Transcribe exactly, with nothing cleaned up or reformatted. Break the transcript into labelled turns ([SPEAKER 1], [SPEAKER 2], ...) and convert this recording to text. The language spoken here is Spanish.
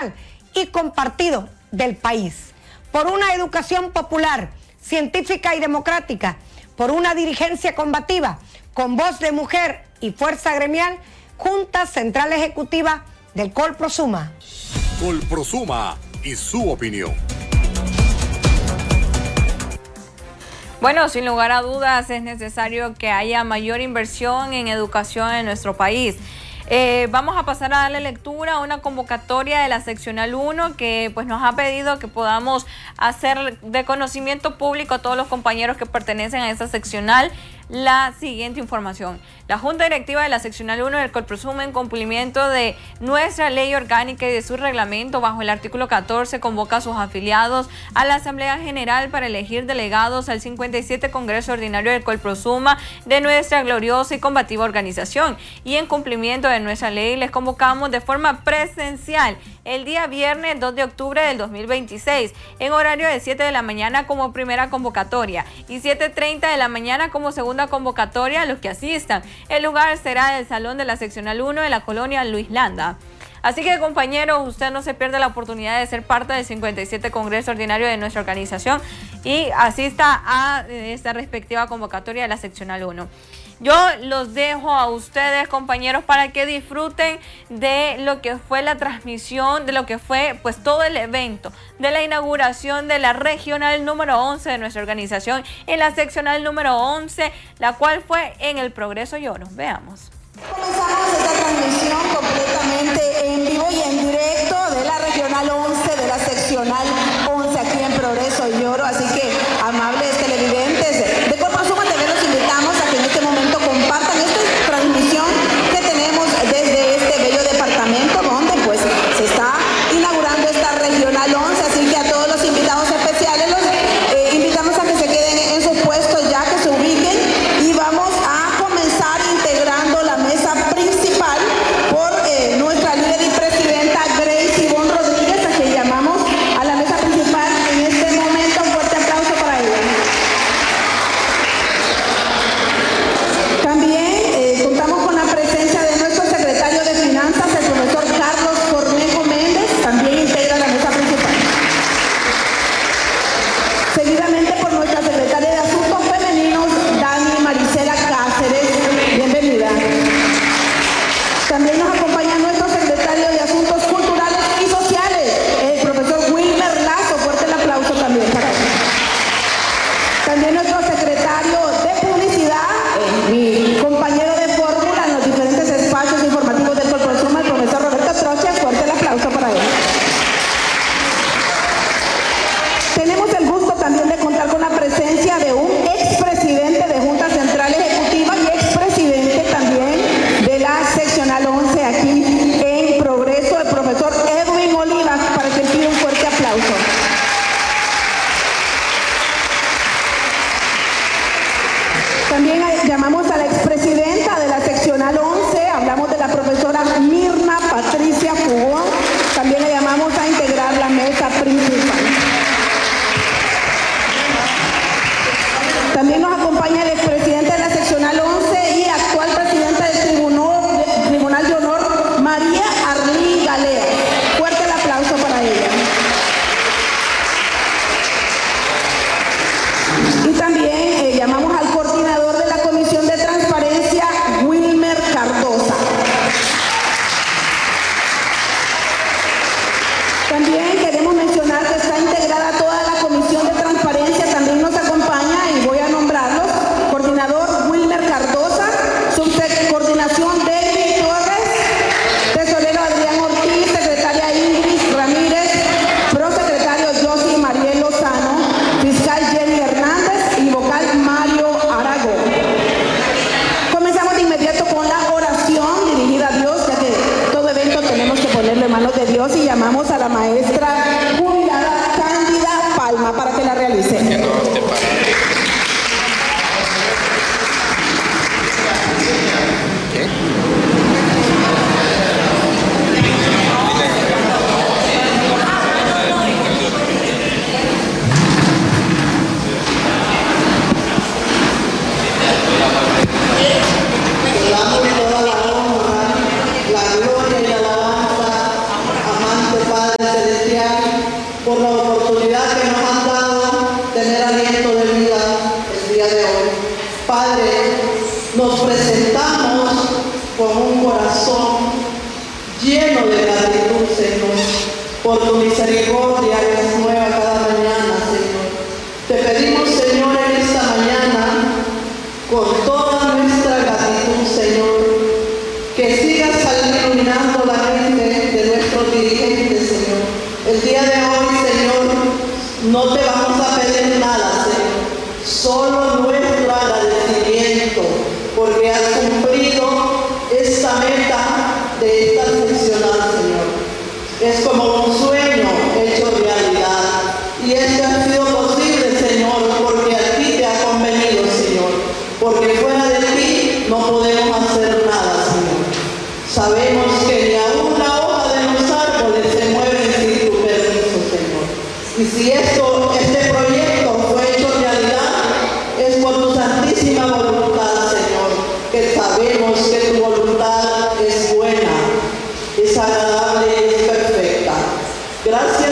[SPEAKER 1] integral y compartido del país, por una educación popular, científica y democrática, por una dirigencia combativa, con voz de mujer y fuerza gremial, Junta Central Ejecutiva del Colprosuma.
[SPEAKER 2] Colprosuma y su opinión.
[SPEAKER 3] Bueno, sin lugar a dudas es necesario que haya mayor inversión en educación en nuestro país. Eh, vamos a pasar a darle lectura a una convocatoria de la seccional uno que pues nos ha pedido que podamos hacer de conocimiento público a todos los compañeros que pertenecen a esa seccional la siguiente información. La Junta Directiva de la seccional uno del Colprosuma, en cumplimiento de nuestra ley orgánica y de su reglamento bajo el artículo catorce, convoca a sus afiliados a la Asamblea General para elegir delegados al cincuenta y siete Congreso Ordinario del Colprosuma de nuestra gloriosa y combativa organización. Y en cumplimiento de nuestra ley les convocamos de forma presencial el día viernes dos de octubre del dos mil veintiséis en horario de siete de la mañana como primera convocatoria y siete treinta de la mañana como segunda convocatoria a los que asistan. El lugar será el Salón de la seccional uno de la colonia Luis Landa. Así que, compañeros, usted no se pierde la oportunidad de ser parte del cincuenta y siete Congreso Ordinario de nuestra organización y asista a esta respectiva convocatoria de la seccional uno. Yo los dejo a ustedes, compañeros, para que disfruten de lo que fue la transmisión, de lo que fue pues todo el evento, de la inauguración de la regional número once de nuestra organización en la seccional número once, la cual fue en el Progreso y Oro. Veamos.
[SPEAKER 4] Comenzamos esta transmisión completamente en vivo y en directo de la regional once, de la seccional once aquí en Progreso y Oro. Así que, amables televidentes de Colprosuma T V, los invitamos a que en este momento compartan esta transmisión que tenemos desde este bello departamento donde pues se está inaugurando esta regional once. Así que a todos los invitados especiales los eh, invitamos a que se queden en sus puestos ya, que se ubiquen, y vamos a comenzar integrando la mesa principal por eh, nuestra líder y presidenta Grace Ivonne Rodríguez, a quien llamamos a la mesa principal en este momento. Un fuerte aplauso para ella. También eh, contamos con la presencia de nuestro secretario de Finanzas, el profesor Carlos Cornejo Méndez, también integra la mesa principal. Seguidamente por nuestra secretaria de Asuntos Femeninos, Dani Maricela Cáceres. Bienvenida. También nos acompaña nuestro secretario de Asuntos Culturales y Sociales, el profesor Wilmer Lazo. Fuerte el aplauso también para él. También nuestro secretario de Publicidad, eh, mi compañero de fórmula en los diferentes espacios informativos del Colprosuma, el profesor Roberto Troche. Fuerte el aplauso para él. Tenemos el gusto también de contar con la presencia de un expresidente de Junta Central Ejecutiva y expresidente también de la seccional once aquí en Progreso, el profesor Edwin Olivas, para que pida un fuerte aplauso. También llamamos a la expresidenta de la seccional once, hablamos de la profesora Mirna Patricia Fugón. También le llamamos a integrar la mesa principal. También nos acompaña el expresidente de la seccional once y actual presidenta del Tribunal, Tribunal de Honor, María Arlí Galea. Fuerte el aplauso para ella. Y también eh, llamamos al coordinador de la Comisión de Transparencia, Wilmer Cardosa. También queremos mencionar que está integrada toda la Comisión de Transparencia. También nos acompaña, y voy a nombrarlos: coordinador Wilmer Cardosa, subcoordinación David Torres, tesorero Adrián Ortiz, secretaria Ingrid Ramírez, prosecretario Josy Mariel Lozano, fiscal Jenny Hernández y vocal Mario Aragón. Comenzamos de inmediato con la oración dirigida a Dios, ya que todo evento tenemos que ponerlo en manos de Dios, y llamamos a la maestra jubilada Cándida Palma para que la realice.
[SPEAKER 5] Damos toda la honra, la gloria y la alabanza, amante Padre por la oportunidad que nos han dado tener aliento de vida el día de hoy. Padre, nos presentamos con un corazón lleno de gratitud, Señor, por tu misericordia que es nueva cada mañana, Señor. Te pedimos, Señor, en esta mañana, con toda nuestra gratitud, Señor, que sigas iluminando la mente de nuestros dirigentes, Señor. El día de hoy, Señor, no te vamos a pedir nada, Señor, solo nuestro agradecimiento, porque has cumplido esta meta de esta seccional, Señor. Es como un sueño hecho realidad, y esto ha sido posible, Señor, porque a ti te ha convenido, Señor, porque fuera de ti no podemos hacer nada, Señor. Sabemos que ni aún la hoja de los árboles se mueve sin tu permiso, Señor. Y si esto